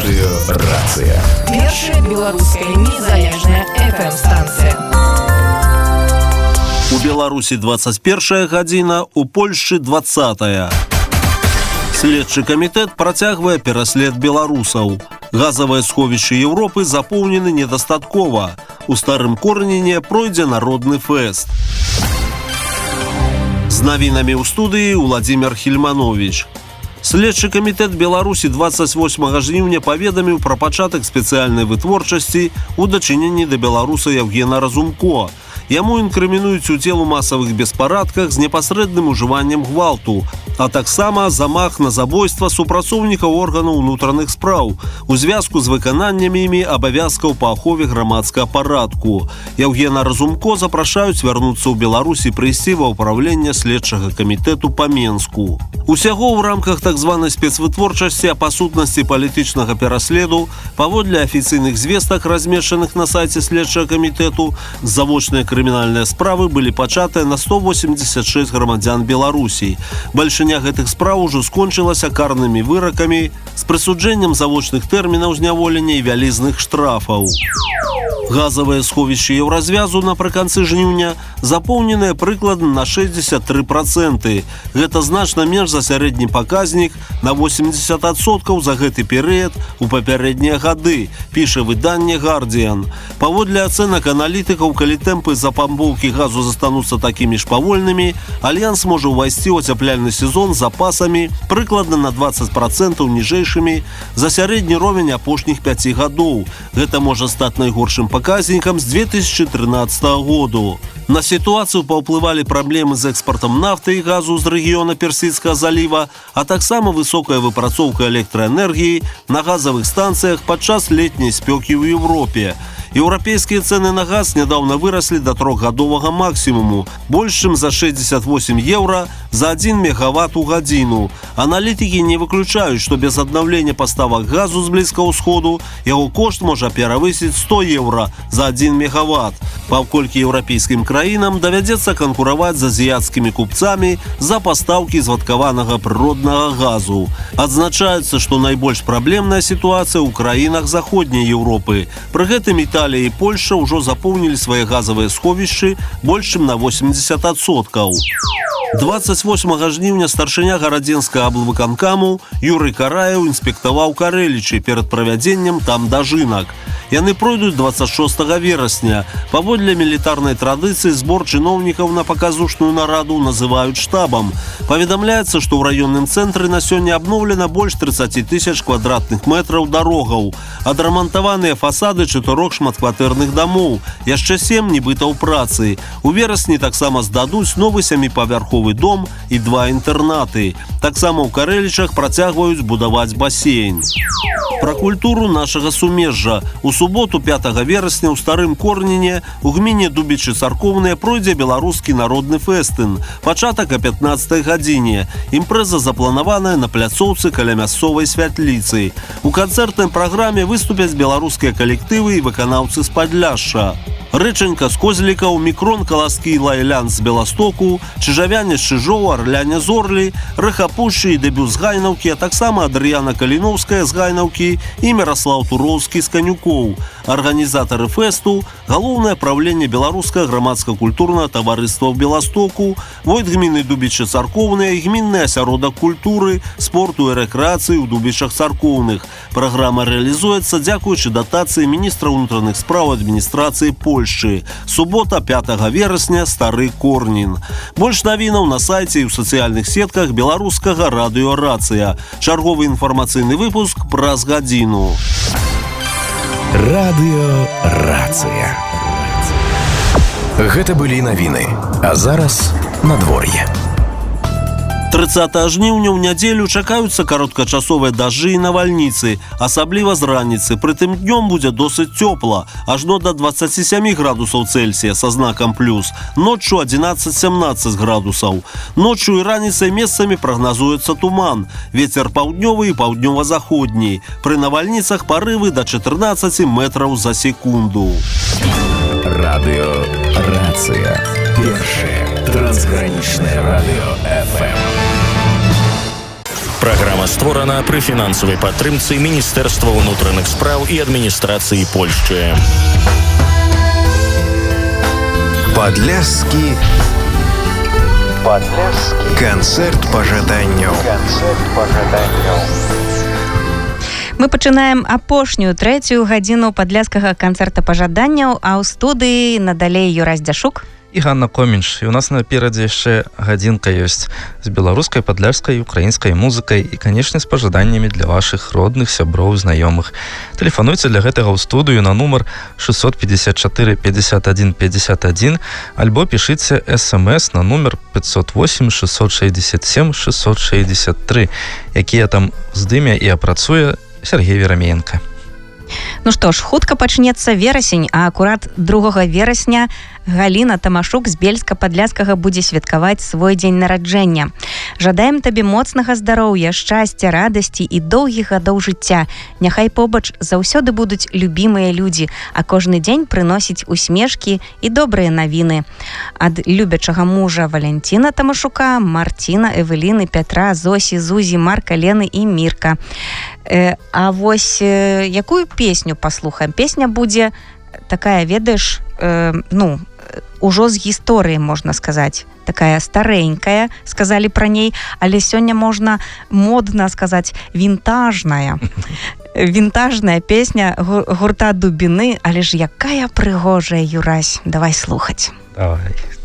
Радыёрацыя. Першая беларуская незалежная FM-станцыя. У Беларусі 21 гадзіна, у Польшчы 20. Следчы камітэт працягвае пераслед беларусаў. Газавыя сховішчы Еўропы запоўнены недастаткова. У Старым Корніне пройдзе народны фэст. З навінамі ў студыі Владзімир Хільманович. Следчы камітэт Беларусі 28 жніўня паведаміў пра пачатак спецыяльнай вытворчасці у дачыненні да беларуса Евгена Разумко. Яму інкрымінуюць удзел у масавых беспарадках з непасрэдным ужываннем гвалту, а таксама замах на забойства супрацоўнікаў органаў унутраных спраў у звязку з выкананнем імі абавязкаў па ахове грамадскага парадку. Евгена Разумко запрашаюць вярнуцца ў Беларусі прыйсці ва ўпраўленне следчага камітэту па Менску. Усяго ў рамках так званай спецвытворчасці а па сутнасці палітычнага пераследу паводле афіцыйных звестак, размешчаных на сайце следчага камітэту, завочныя крымінальныя справы былі пачатыя на 186 грамадзян Беларусі. Бальшыня гэтых спраў ужо скончылася карнымі выракамі з прысуджэннем завочных тэрмінаў зняволення і вялізных штрафаў. Газавыя сховішчы Еўразвязу напрыканцы жніўня запоўненыя прыкладна на 63%. Гэта значна менш за сярэдні паказнік на 80% за гэты перыяд у папярэднія гады, піша выданне «Гардзіан». Паводле ацэнак аналітыкаў, калі тэмпы запамбоўкі газу застануцца такімі ж павольнымі, Альянс можа ўвайсці ў ацяпляльны сезон з запасамі прыкладна на 20% ніжэйшымі за сярэдні ровень апошніх 5 гадоў. Гэта можа стаць найгоршым паказнікам з 2013 году. На сітуацыю паўплывалі праблемы з экспартам нафты і газу з рэгіёна Персідскага заліва, а таксама высокая выпрацоўка электраэнергіі на газавых станцыях падчас летняй спёкі ў Еўропе. Еўрапейскія цэны на газ нядаўна выраслі да 3-гадовага максімуму, больш чым за 68 еўра за 1 мегаватт у гадзіну. Аналітыкі не выключаюць, што без аднаўлення паставак газу з Блізкага ўсходу яго кошт можа перавысіць 100 еўра за 1 мегаватт, паколькі еўрапейскім краінам давядзецца канкураваць з азіяцкімі купцамі за пастаўкі звадкаванага прыроднага газу. Адзначаецца, што найбольш праблемная сітуацыя ў краінах заходняй Еўропы. Пры гэтым Італія і Польша ўжо запоўнілі свае газавыя сховішчы больш чым на 80%. 28 жніўня старшыня гарадзенскага аблвыканкаму Юрый Караеў інспектаваў Карэлічы перад правядзеннем там дажынак. Яны пройдуць 26 верасня. Паводле мілітарнай традыцыі збор чыноўнікаў на паказушную нараду называюць штабам. Паведамляецца, што ў раённым цэнтры на сёння абноўлена больш 30 000 квадратных метраў дарогаў. Адрамантаваныя фасады 4 шматкватэрных дамоў, яшчэ 7 нібыта ў працы. У верасні таксама здадуць новы 7-павярховы дом і 2 інтэрнаты. Таксама ў Карэлічах працягваюць будаваць басейн. Пра культуру нашага сумежжа. У суботу 5 верасня ў Старым Корніне у гміне Дубічы Царкоўныя пройдзе беларускі народны фэстын. Пачатак о 15 гадзіне. Імпрэза запланаваная на пляцоўцы каля мясцовай святліцы. У канцэртнай праграме выступяць беларускія калектывы і выканаўцы з Падляшша. Рэчанька з Козлікаў, Мікрон, Каласкі і Лайлян з Беластоку, Чыжавяне з Чыжоў, Арляне з Орлі, Рэхапушчы і Дэбю з Гайнаўкі, а таксама Адрыяна Каліноўская з Гайнаўкі і Міраслаў Туроўскі з Канюкоў. Арганізатары фэсту – галоўнае правленне беларускага грамадска-культурнага таварыства ў Беластоку, войт гміны Дубічы Царкоўныя і гмінны асяродак культуры, спорту і рэкрэацыі ў Дубічах Царкоўных. Праграма рэалізуецца дзякуючы датацыі міністра ўнутраных спраў адміністрацыі Польшчы. Субота, 5 верасня, Стары Корнін. Больш навінаў на сайце і ў сацыяльных сетках беларускага радыёрацыя. Чарговы інфармацыйны выпуск праз гадзіну. Радыёрацыя. Гэта былі навіны. А зараз надвор'е. 30 жніўня ў нядзелю чакаюцца кароткачасовыя дажджы і навальніцы, асабліва з раніцы. Прытым днём будзе досыць цёпла, ажно да 27 градусаў Цельсія са знакам плюс, ноччу 11-17 градусаў. Ноччу і раніцай месцамі прагназуецца туман, вецер паўднёвы і паўднёва-заходні. Пры навальніцах парывы да 14 метраў за секунду. Радыёрацыя. Першае трансгранічнае радыё FM. Праграма створана пры фінансавай падтрымцы Міністэрства ўнутраных спраў і адміністрацыі Польшчы. Падляшскі канцэрт пажаданняў. Мы пачынаем апошнюю трэцюю гадзіну падляшскага канцэрта пажаданняў, а ў студыі надалей Юрась Дзяшук і Ганна Комінш. І у нас наперадзе яшчэ гадзінка ёсць з беларускай, падляшскай, украінскай музыкай і, канешне, з пажаданнямі для вашых родных, сяброў, знаёмых. Тэлефануйце для гэтага ў студыю на нумар 654 51 51 альбо пішыце смс на нумар 508 667 663, якія там здыме і апрацуе Сергей Верамеенко. Ну што ж, хутка пачнецца верасень, а акурат 2 верасня Галіна Тамашук з Бельска-Падляшскага будзе святкаваць свой дзень нараджэння. Жадаем табе моцнага здароўя, шчасця, радасці і доўгіх гадоў жыцця. Няхай побач заўсёды будуць любімыя людзі, а кожны дзень прыносіць усмешкі і добрыя навіны. Ад любячага мужа Валянціна Тамашука, Марціна, Эвеліны, Пятра, Зосі, Зузі, Марка, Лены і Мірка. А вось якую песню паслухаем? Песня будзе такая, ведаеш, ужо з гісторыі, можна сказаць. Такая старенькая, сказалі пра ней, але сёння можна модна сказаць вінтажная. Вінтажная песня гурта Дубіны, але ж якая прыгожая, Юрась. Давай слухаць. Давай.